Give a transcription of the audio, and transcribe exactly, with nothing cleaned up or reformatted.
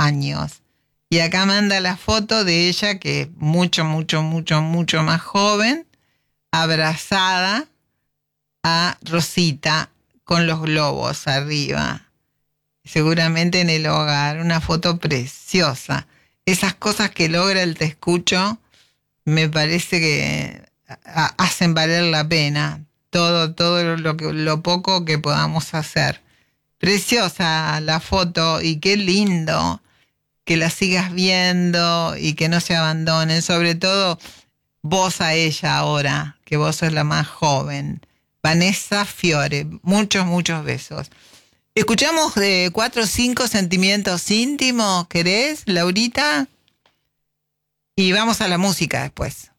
años. Y acá manda la foto de ella, que es mucho, mucho, mucho, mucho más joven, abrazada a Rosita con los globos arriba. Seguramente en el hogar, una foto preciosa. Esas cosas que logra el Te Escucho me parece que hacen valer la pena todo, todo lo, que, lo poco que podamos hacer. Preciosa la foto y qué lindo que la sigas viendo y que no se abandonen, sobre todo vos a ella ahora, que vos sos la más joven. Vanessa Fiore, muchos, muchos besos. Escuchamos de cuatro o cinco sentimientos íntimos, ¿querés, Laurita? Y vamos a la música después.